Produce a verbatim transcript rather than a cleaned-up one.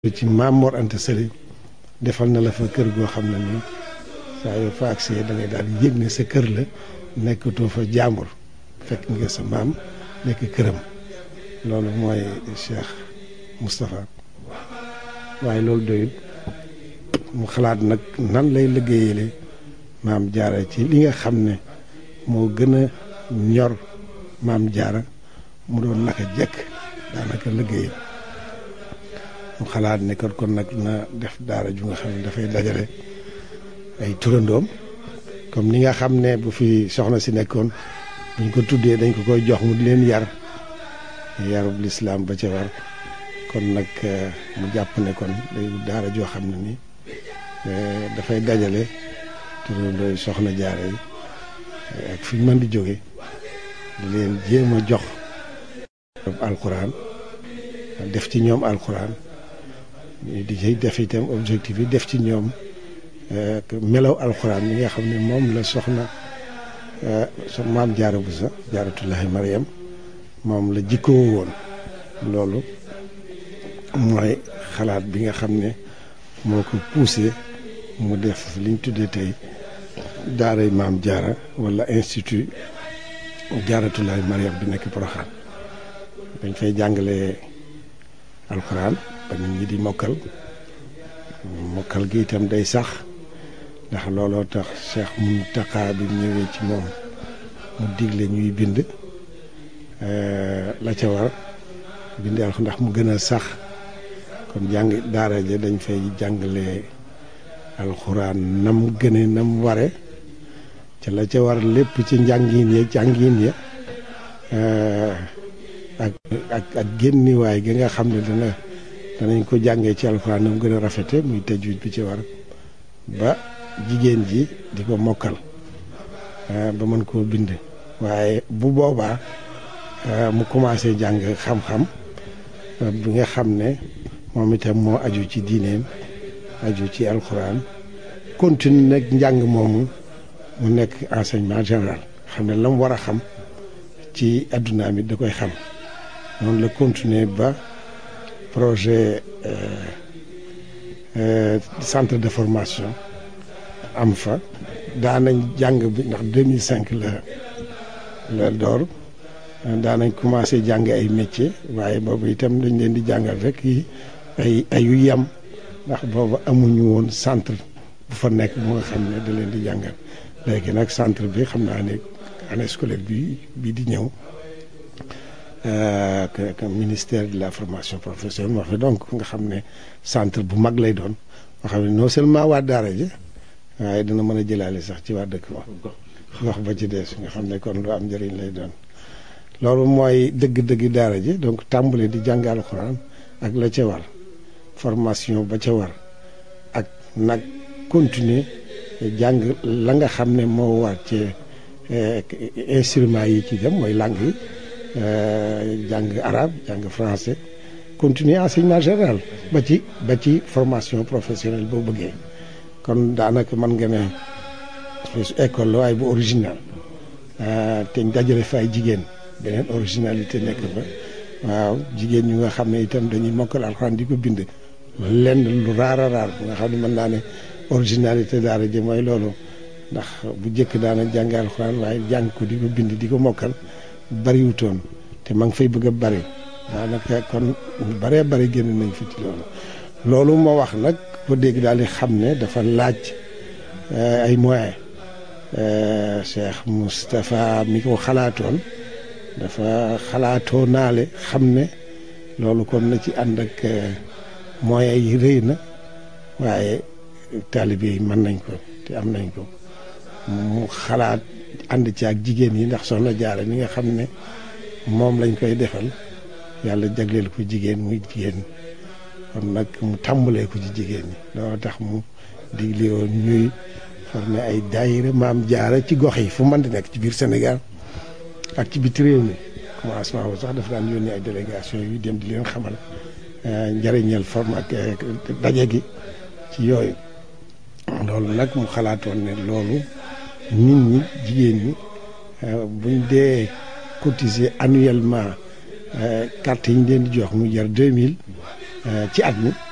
ci Maam Mor Anta Sali defal na la fa kër goo xam ne nii saa yoo fa agsee da ngay daal di yëg ne sa kër la nekkatoo fa jaambur fekk nga sa maam nekk këram loolu mooy Cheikh Moustapha waaye loolu doyut mu xalaat nag nan lay liggéeyale Maam Jaara ci li nga xam ne moo gën a ñor Maam Jaara mu doon naka jekk daanaka liggéeyam mu xalaat ne kon kon nag na def daara ju nga xam ne dafay dajale ay turandoom comme ni nga xam ne bu fi soxna si nekkoon buñ ko tuddee dañ ko koy jox mu di leen yar yarub lislaam ba ca war kon nag mu jàpp ne kon day daara joo xam ne ni dafay dajale turandooy soxna Jaara yi ak fi ñu mën di jóge di leen jéem a jox alquran def ci ñoom alquran di ci def itam objectif yi def ci ñoom melaw alxuraan yi nga xam ne moom la soxna so Maam Jaara Buso Jaaratullaahi Mariam moom la jikkoo woon loolu mooy xalaat bi nga xam ne moo ko poussé mu def liñ tuddee tey daaray Maam Jaara wala institut Jaaratullaahi Mariam bi nekk Poroxaan dañ fay jàngale alxuraan ba nit ñi di mokkal mokkal gi itam day sax ndax looloo tax Cheikh Mountakha bi ñëwee ci moom mu digle ñuy bind la ca war bind alxuraan ndax mu gën a sax kon jàng daara ja dañ fay jàngale alxuraan nam gëne nam ware ca la ca war lépp ci njàngin ya jàngin ya ak ak ak génniwaay gi nga xam ne dana danañ ko jàngee ci alxuraan nam gën a rafete muy tajwid bi ci war ba jigéen ji di ko mokkal ba mën koo bind waaye bu boobaa mu commencé jàng xam-xam bi nga xam ne moom itam moo aju ci diineem aju ci alxuraan continue nag njàng moomu mu nekk enseignement général xam ne la mu war a xam ci adduna mi da koy xam noonu la continuer ba projet euh, euh, centre de formation am fa daanañ jàng bi ndax deux mille cinq la la door daanañ commencé jàng ay métier waaye boobu itam dañ leen di jàngal rek yi ay ayu yam ndax boobu amuñu woon centre bu fa nekk bu nga xam ne da leen di jàngal léegi nag centre bi xam naa ne année scolaire bi bii di ñëw Euh, que, que ministère de la formation professionnelle moo fa donc nga xam ne centre bu mag lay doon nga xam ne non seulement waa daara ji waaye dana mën a jëlaale sax ci waa dëkk ba gox ba ci des nga xam ne kon lu am njëriñ lay doon loolu mooy dëgg-dëgg daara ji donc tàmbale di jàng alxuraan ak la ca war formation ba ca war ak nag continuer jàng la nga xam ne moo war ci eh, instruments yi ci dem mooy langue yi Euh, jàng arabe jàng français continuer enseignement général ba ci ba ci formation professionnelle boo bëggee kon daanaka mën nga ne école la waaye bu original euh, te dajale fa ay jigéen beneen originalité nekk fa waaw jigéen ñu nga xam ne itam dañuy mokkal alxuraan di ko bind lenn lu raar a raar bu nga xam ne mën naa ne originalité daara ji mooy loolu ndax bu njëkk daana jàng alxuraan waaye jàng ko di ko bind di ko mokkal bariwutoon te ma ngi fay bëgg a bari daanaka kon baree bari génn nañ fi ci loolu loolu moo wax nag ko dégg daal di xam ne dafa laaj ay moyens Cheikh Moustapha mi ko xalaatoon dafa xalaatoo naale xam ne loolu kon na ci ànd ak moyens yi rëy na waaye taalibe yi mën nañ ko te am nañ ko mu xalaat ànd ci ak jigéen yi ndax soxna Jaara mi nga xam ne moom lañ koy defal yàlla jagleel ko jigéen muy jigéen kon nag mu tàmbalee ko ci jigéen ñi loolu tax mu digle woon ñuy former ay daayira Maam Jaara ci gox yi fu mën di nekk ci biir Sénégal ak ci biti réew mi commencement boobu sax dafa daan yónnee ay délégation yu dem di leen xamal njëriñal forme ak daje gi ci yooyu loolu nag mu xalaatoon ne loolu nit ñi jigéen ñi buñ dee cotiser annuellement carte yi ñu leen di jox mu jar deux mille ci at mi